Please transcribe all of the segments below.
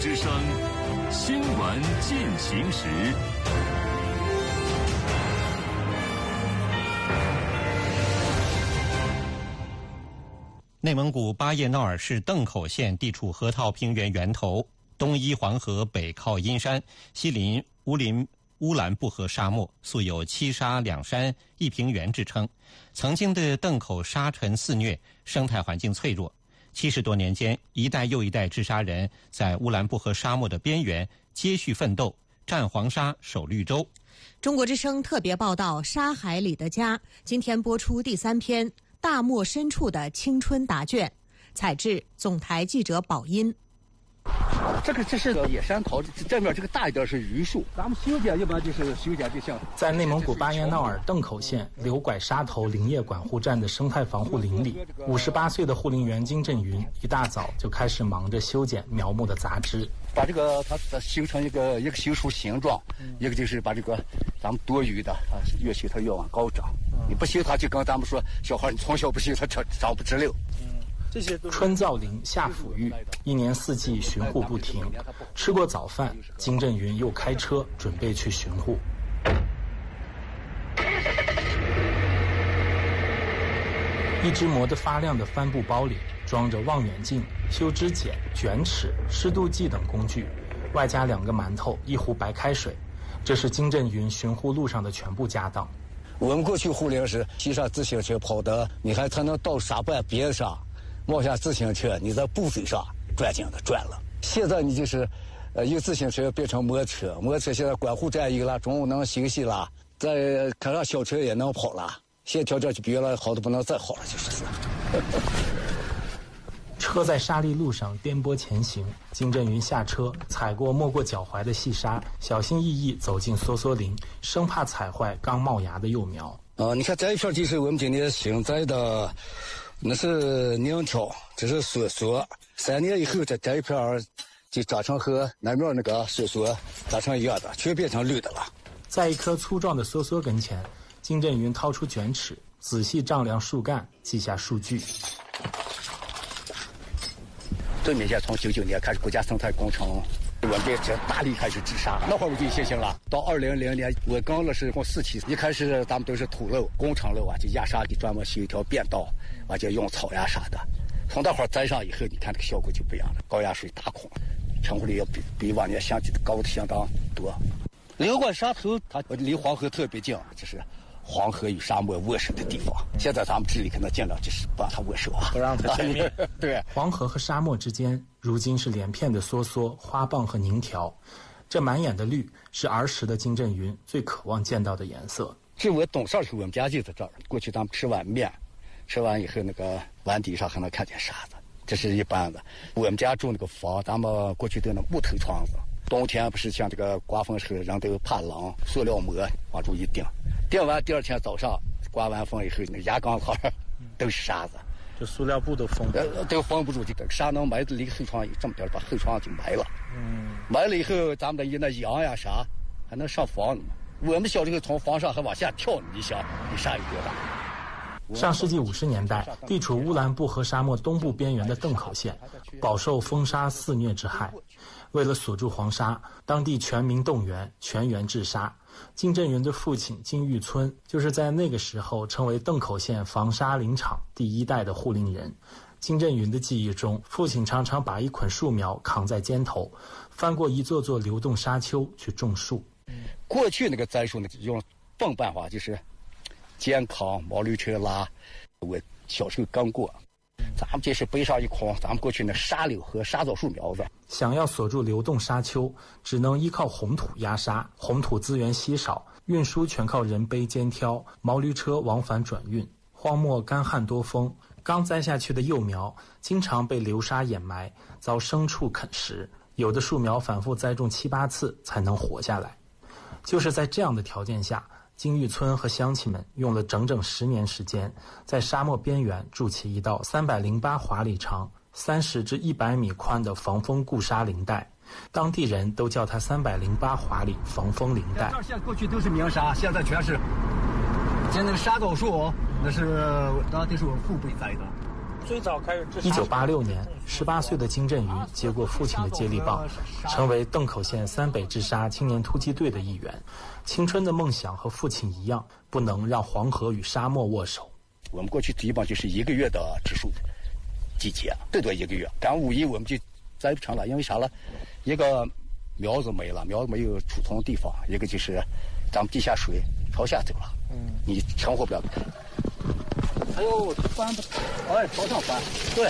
之声新闻进行时。 内蒙古巴彦淖尔市邓口县地处河套平原源头，东依黄河，北靠阴山，西临乌兰布和沙漠，素有七沙两山一平原之称。曾经的邓口沙尘肆虐，生态环境脆弱。70多年间，一代又一代治沙人在乌兰布和沙漠的边缘接续奋斗，战黄沙，守绿洲。 中国之声特别报道《沙海里的家》，今天播出第3篇《大漠深处的青春答卷》，采制总台记者宝音。 这是个野山桃，这面这个大一点是榆树。咱们修剪一般就是修剪就像在内蒙古巴彦淖尔邓口县刘拐沙头林业管护站的生态防护林里，58岁的护林员金振云一大早就开始忙着修剪苗木的杂枝， 把这个它形成一个修树形状，一个就是把这个咱们多余的越修它越往高长。你不修它就跟咱们说小孩你从小不修它长不直溜。 春造林，夏抚育，一年4季巡护不停。吃过早饭，金振云又开车准备去巡护。一只磨得发亮的帆布包里装着望远镜、修枝剪、卷尺、湿度计等工具，外加2个馒头、1壶白开水。这是金振云巡护路上的全部家当。 我们过去护林时骑上自行车跑的，你还才能到沙半边上。冒下自行车，你在布水上转井的转了。现在你就是由自行车变成摩托车，摩托车现在管护站有了，中午能休息了，再开上小车也能跑了。现在条件就比原来好的不能再好了，就是车在沙砾路上颠簸前行，金振云下车，踩过没过脚踝的细沙，小心翼翼走进梭梭林，生怕踩坏刚冒芽的幼苗。 你看这一片就是我们今年新栽的。那是宁条，这是梭梭。3年以后，这一片就长成和南面那个梭梭长成一样的，全变成绿的了。 在一棵粗壮的梭梭跟前，金振云掏出卷尺，仔细丈量树干，记下数据。 最明显，从99年开始，国家生态工程，我们这大力开始治沙，那会儿我就信心了。到2000年，我刚了是4期，一开始咱们都是土路、工程路就压沙的，专门修一条便道。就用草压沙的，从那会儿栽上以后，你看这个效果就不一样了，高压水大孔，成活率要比往年相高的相当多。刘拐沙头它离黄河特别近，就是黄河与沙漠握手的地方。现在咱们治理可能尽量就是不让它握手啊， 不让它见面。 对， 黄河和沙漠之间，如今是连片的梭梭、花蚌和宁条，这满眼的绿是儿时的金振云最渴望见到的颜色。 这我懂事儿时候，我们家就在这儿。过去咱们吃碗面。吃完以后，那个碗底上还能看见沙子，这是一般的。我们家住那个房，咱们过去都那木头窗子，冬天不是像这个刮风时候，人都怕冷，塑料膜往住一钉，钉完第2天早上刮完风以后，那牙缸上都是沙子， 这塑料布都封不住， 都封不住，这个沙能埋的离后窗有这么点，把后窗就埋了。埋了以后，咱们的那羊呀啥还能上房呢。我们小时候从房上还往下跳呢，你想比沙有多大？ 上世纪50年代，地处乌兰布和沙漠东部边缘的邓口县，饱受风沙肆虐之害。为了锁住黄沙，当地全民动员，全员治沙。金振云的父亲金玉村就是在那个时候成为邓口县防沙林场第1代的护林人。金振云的记忆中，父亲常常把一捆树苗扛在肩头，翻过一座座流动沙丘去种树。 过去那个栽树呢，用笨办法，就是肩扛毛驴车拉。我小时候刚过，咱们这是背上一筐咱们过去那沙柳和沙枣树苗子。 想要锁住流动沙丘，只能依靠红土压沙，红土资源稀少，运输全靠人背肩挑，毛驴车往返转运。荒漠干旱多风，刚栽下去的幼苗经常被流沙掩埋，遭牲畜啃食，有的树苗反复栽种7、8次才能活下来。就是在这样的条件下，金玉村和乡亲们用了整整10年时间，在沙漠边缘筑起一道308华里长、30至100米宽的防风固沙林带，当地人都叫它308华里防风林带。 这儿现在过去都是明沙，现在全是。现在那个沙枣树，那是当地是我父辈栽的。 最早开始 1986年，18岁的金振宇接过父亲的接力棒，成为邓口县三北治沙青年突击队的一员。青春的梦想和父亲一样，不能让黄河与沙漠握手。 我们过去基本就是1个月的植树季节，最多1个月。赶5一我们就栽不成了，因为啥了？一个苗子没了，苗子没有储存的地方；一个就是咱们地下水朝下走了，你成活不了。还有翻不，朝上翻，对。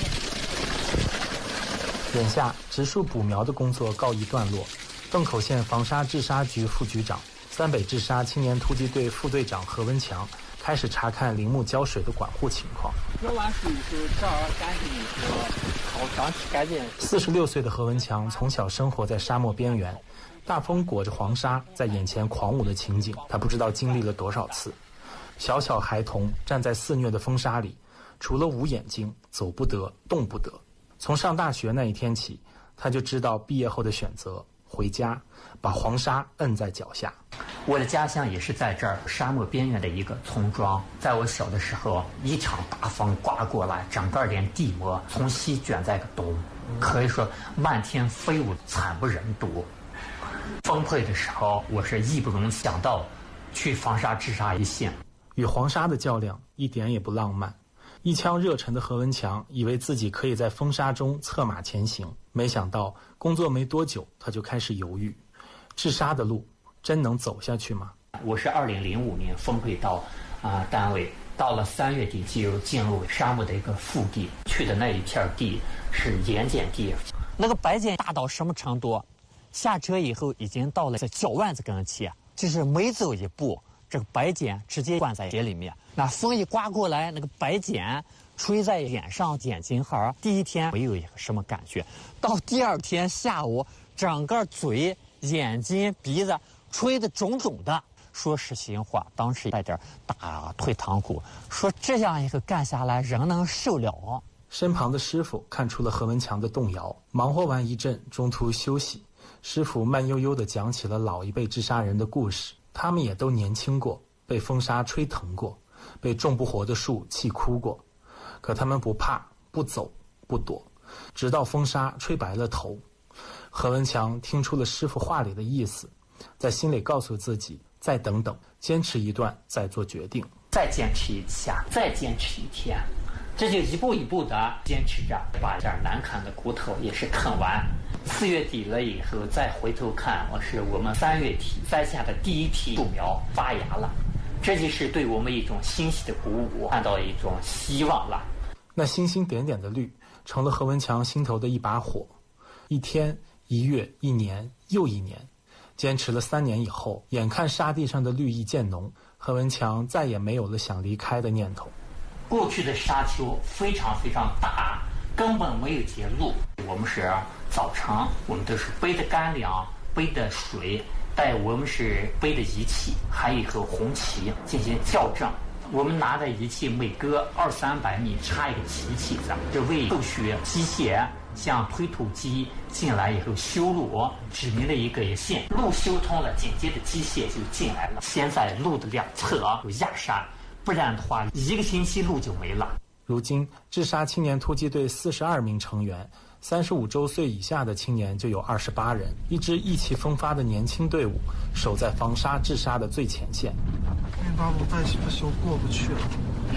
眼下植树补苗的工作告一段落，邓口县防沙治沙局副局长、三北治沙青年突击队副队长何文强开始查看林木浇水的管护情况。 浇完水以后，这儿干净以后，好长期干净。 46岁的何文强从小生活在沙漠边缘，大风裹着黄沙在眼前狂舞的情景，他不知道经历了多少次。小小孩童站在肆虐的风沙里，除了捂眼睛，走不得，动不得。从上大学那一天起，他就知道毕业后的选择，回家，把黄沙摁在脚下。 我的家乡也是在这儿沙漠边缘的一个村庄。在我小的时候，一场大风刮过来，整个连地膜从西卷在个东，可以说漫天飞舞，惨不忍睹。丰沛的时候，我是义不容想到去防沙治沙一线。 与黄沙的较量一点也不浪漫。一腔热忱的何文强以为自己可以在风沙中策马前行，没想到工作没多久，他就开始犹豫：治沙的路真能走下去吗？ 我是2005年分配到单位，到了3月底就进入沙漠的一个腹地，去的那一片地是盐碱地。那个白碱大到什么程度？下车以后已经到了在脚腕子跟前，就是每走一步，这个白碱直接灌在血里面。那风一刮过来，那个白碱吹在脸上、眼睛上，第一天没有一个什么感觉，到第2天下午，整个嘴、眼睛、鼻子吹得肿肿的。说实心话，当时带点打退堂鼓，说这样一个干下来，人能受了？ 身旁的师傅看出了何文强的动摇，忙活完一阵，中途休息。师傅慢悠悠地讲起了老一辈治沙人的故事，他们也都年轻过，被风沙吹疼过，被种不活的树气哭过，可他们不怕，不走，不躲，直到风沙吹白了头。何文强听出了师傅话里的意思，在心里告诉自己，再等等，坚持一段再做决定， 再坚持一下，再坚持1天，这就一步一步的坚持着，把这难啃的骨头也是啃完。4月底了以后再回头看，我们3月底栽下的第1批树苗发芽了，这就是对我们一种欣喜的鼓舞，看到一种希望了。 那星星点点的绿成了何文强心头的一把火。1天、1月、1年又1年，坚持了3年以后，眼看沙地上的绿意渐浓，何文强再也没有了想离开的念头。 过去的沙丘非常非常大，根本没有截路。我们是早晨，我们都是背着干粮，背着水，我们是背着仪器，还有一个红旗进行校正。我们拿的仪器每隔200-300米插一个旗子，这为后续机械像推土机进来以后修路指明了一个线，路修通了，紧接着机械就进来了。现在路的2侧有压沙，不然的话1个星期路就没了。 如今治沙青年突击队42名成员，35周岁以下的青年就有28人，一支意气风发的年轻队伍，守在防沙治沙的最前线。 那把路再不修过不去了。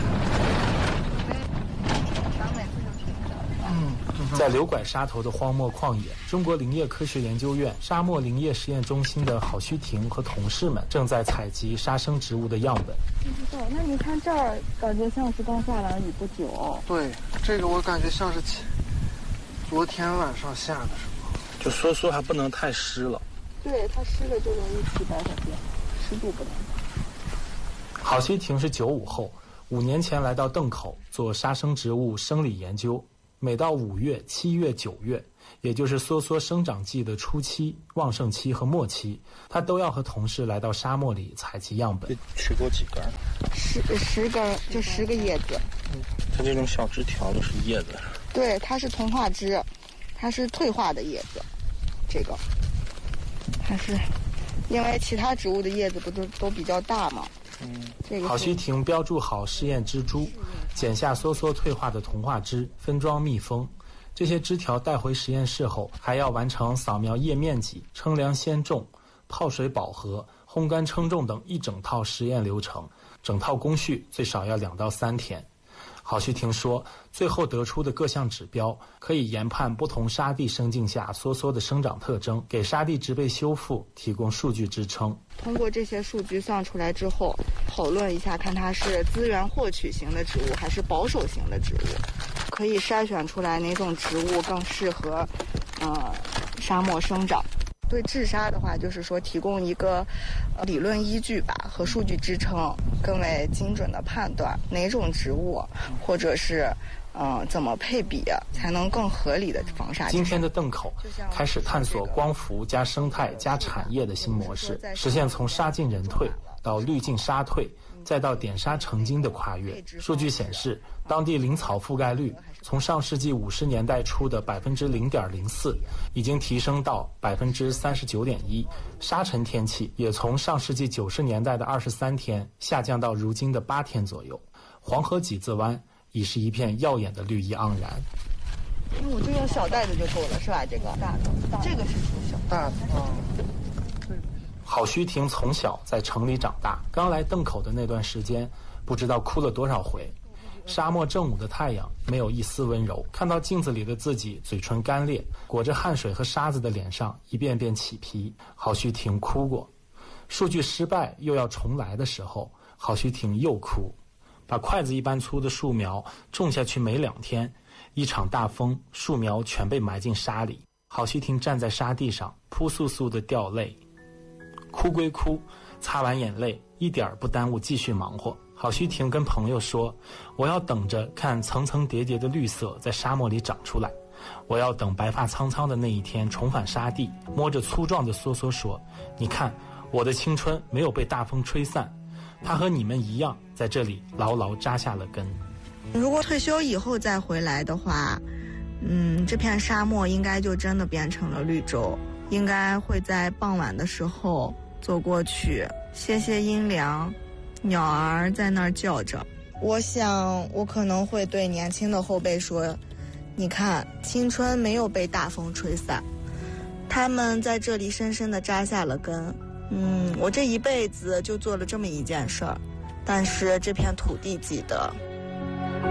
在流拐沙头的荒漠旷野，中国林业科学研究院沙漠林业实验中心的郝旭婷和同事们正在采集沙生植物的样本。 那你看这儿，感觉像是刚下完雨不久。 对，这个我感觉像是昨天晚上下的时候，就说还不能太湿了。 对，它湿了就容易起白粉病，湿度不能。 郝旭婷是95后，5年前来到邓口做沙生植物生理研究。每到5月、7月、9月，也就是梭梭生长季的初期、旺盛期和末期，他都要和同事来到沙漠里采集样本。 吃过几根 ？10根，就10个叶子。 它这种小枝条的是叶子。 对，它是同化枝，它是退化的叶子。这个，它是因为其他植物的叶子不都比较大吗？ 郝旭婷标注好试验蜘蛛，剪下梭梭退化的童话枝，分装密封。这些枝条带回实验室后，还要完成扫描叶面积、称量鲜重、泡水饱和、烘干称重等一整套实验流程，整套工序最少要2到3天。郝旭婷说，最后得出的各项指标可以研判不同沙地生境下梭梭的生长特征，给沙地植被修复提供数据支撑。 通过这些数据算出来之后，讨论一下看它是资源获取型的植物还是保守型的植物，可以筛选出来哪种植物更适合沙漠生长。对治沙的话，就是说提供一个理论依据吧和数据支撑，更为精准的判断哪种植物或者是怎么配比才能更合理的防沙。 今天的邓口开始探索光伏加生态加产业的新模式，实现从沙进人退到绿进沙退再到点沙成金的跨越。数据显示，当地林草覆盖率从上世纪50年代初的 0.04% 已经提升到 39.1%， 沙尘天气也从上世纪90年代的23天下降到如今的8天左右。黄河几字湾已是一片耀眼的绿意盎然。 我就用小袋子就够了，是吧？这个大的，这个是小大的啊。 郝旭婷从小在城里长大，刚来邓口的那段时间，不知道哭了多少回。沙漠正午的太阳没有一丝温柔，看到镜子里的自己，嘴唇干裂，裹着汗水和沙子的脸上一遍遍起皮。郝旭婷哭过，数据失败又要重来的时候，郝旭婷又哭。把筷子一般粗的树苗种下去没2天，一场大风，树苗全被埋进沙里。郝旭婷站在沙地上，扑簌簌地掉泪。哭归哭，擦完眼泪，一点不耽误继续忙活。郝旭婷跟朋友说，我要等着看层层叠叠的绿色在沙漠里长出来，我要等白发苍苍的那一天重返沙地，摸着粗壮的梭梭说，你看，我的青春没有被大风吹散，它和你们一样在这里牢牢扎下了根。 如果退休以后再回来的话，这片沙漠应该就真的变成了绿洲，应该会在傍晚的时候走过去，歇歇阴凉，鸟儿在那儿叫着。我想我可能会对年轻的后辈说，你看，青春没有被大风吹散，他们在这里深深地扎下了根。我这一辈子就做了这么一件事儿，但是这片土地记得。